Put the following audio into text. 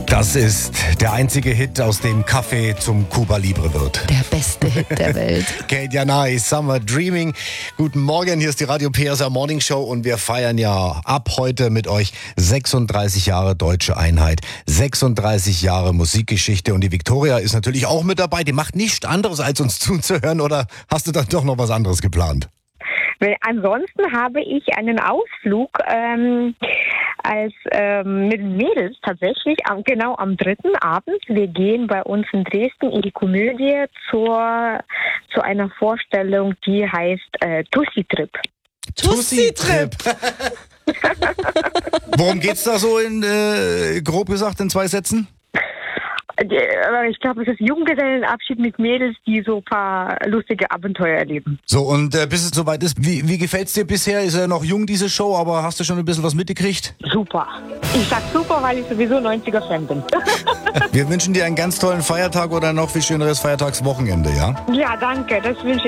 Das ist der einzige Hit, aus dem Kaffee zum Cuba Libre wird. Der beste Hit der Welt. Kate Janai, Summer Dreaming. Guten Morgen, hier ist die Radio PSR Morning Show und wir feiern ja ab heute mit euch 36 Jahre Deutsche Einheit, 36 Jahre Musikgeschichte und die Viktoria ist natürlich auch mit dabei. Die macht nichts anderes, als uns zuzuhören, oder hast du dann doch noch was anderes geplant? Ansonsten habe ich einen Ausflug mit Mädels tatsächlich, genau am 3. Abend. Wir gehen bei uns in Dresden in die Komödie zu einer Vorstellung, die heißt Tussi Trip. Tussi Trip. Worum geht's da so grob gesagt in 2 Sätzen? Ich glaube, es ist Junggesellenabschied mit Mädels, die so ein paar lustige Abenteuer erleben. So, und bis es soweit ist, wie gefällt's dir bisher? Ist ja noch jung, diese Show, aber hast du schon ein bisschen was mitgekriegt? Super. Ich sag super, weil ich sowieso 90er-Fan bin. Wir wünschen dir einen ganz tollen Feiertag oder noch viel schöneres Feiertagswochenende, ja? Ja, danke. Das wünsche ich.